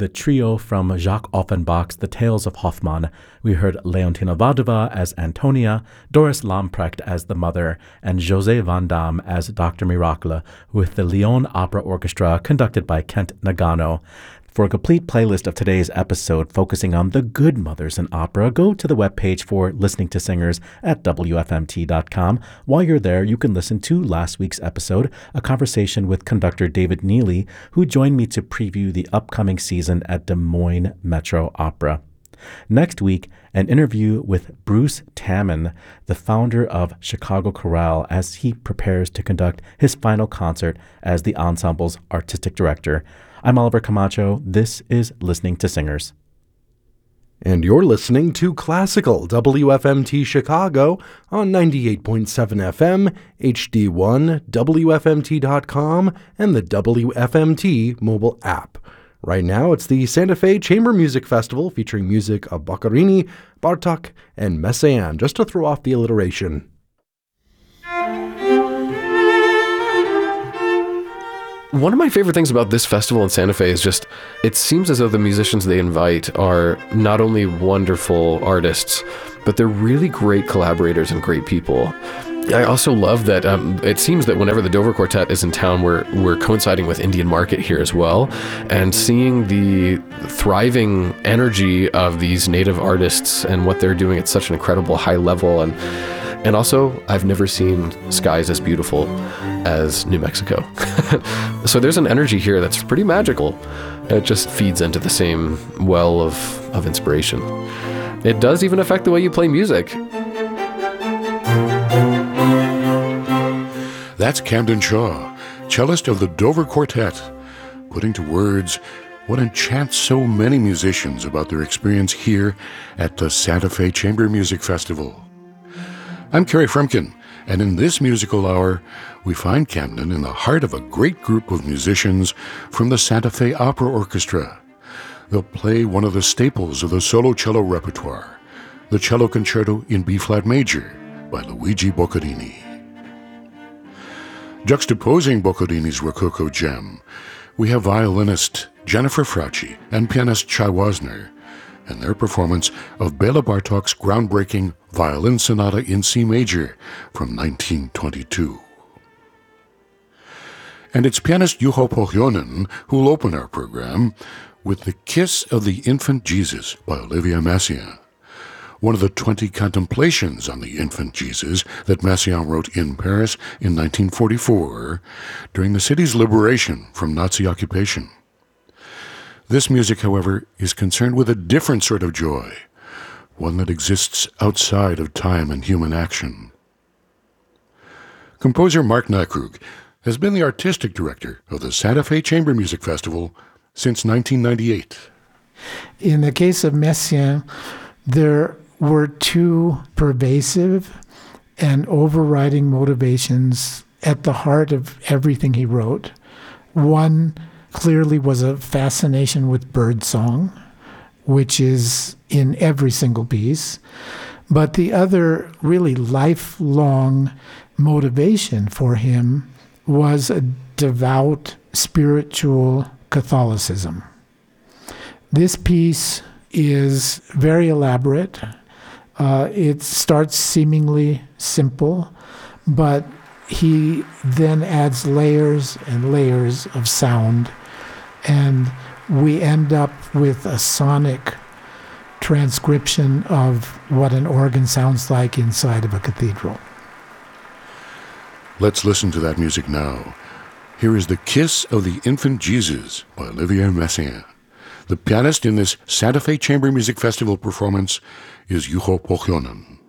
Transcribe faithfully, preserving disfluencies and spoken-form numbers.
the trio from Jacques Offenbach's The Tales of Hoffmann. We heard Leontina Vadova as Antonia, Doris Lamprecht as the mother, and José Van Damme as Doctor Miracle, with the Lyon Opera Orchestra conducted by Kent Nagano. For a complete playlist of today's episode focusing on the good mothers in opera, go to the webpage for Listening to Singers at W F M T dot com. While you're there, you can listen to last week's episode, a conversation with conductor David Neely, who joined me to preview the upcoming season at Des Moines Metro Opera. Next week, an interview with Bruce Taman, the founder of Chicago Chorale, as he prepares to conduct his final concert as the ensemble's artistic director. I'm Oliver Camacho. This is Listening to Singers. And you're listening to Classical W F M T Chicago on ninety-eight point seven F M, H D one, W F M T dot com, and the W F M T mobile app. Right now, it's the Santa Fe Chamber Music Festival featuring music of Boccherini, Bartók, and Messiaen, just to throw off the alliteration. One of my favorite things about this festival in Santa Fe is just, it seems as though the musicians they invite are not only wonderful artists, but they're really great collaborators and great people. I also love that um, it seems that whenever the Dover Quartet is in town, we're, we're coinciding with Indian Market here as well, and seeing the thriving energy of these native artists and what they're doing at such an incredible high level. And And also, I've never seen skies as beautiful as New Mexico. So there's an energy here that's pretty magical. It just feeds into the same well of, of inspiration. It does even affect the way you play music. That's Camden Shaw, cellist of the Dover Quartet, putting to words what enchants so many musicians about their experience here at the Santa Fe Chamber Music Festival. I'm Kerry Frumkin, and in this musical hour, we find Camden in the heart of a great group of musicians from the Santa Fe Opera Orchestra. They'll play one of the staples of the solo cello repertoire, the Cello Concerto in B-flat major by Luigi Boccherini. Juxtaposing Boccherini's Rococo gem, we have violinist Jennifer Frauci and pianist Chai Wasner, and their performance of Bela Bartók's groundbreaking Violin Sonata in C major from nineteen twenty-two. And it's pianist Juho Pohjonen who will open our program with The Kiss of the Infant Jesus by Olivier Messiaen, one of the twenty contemplations on the infant Jesus that Messiaen wrote in Paris in nineteen forty-four during the city's liberation from Nazi occupation. This music, however, is concerned with a different sort of joy, one that exists outside of time and human action. Composer Mark Nykrug has been the artistic director of the Santa Fe Chamber Music Festival since nineteen ninety-eight. In the case of Messiaen, there were two pervasive and overriding motivations at the heart of everything he wrote. One clearly was a fascination with birdsong, which is in every single piece. But the other really lifelong motivation for him was a devout spiritual Catholicism. This piece is very elaborate. Uh, it starts seemingly simple, but he then adds layers and layers of sound, and we end up with a sonic transcription of what an organ sounds like inside of a cathedral. Let's listen to that music now. Here is The Kiss of the Infant Jesus by Olivier Messiaen. The pianist in this Santa Fe Chamber Music Festival performance is Juho Pohjonen.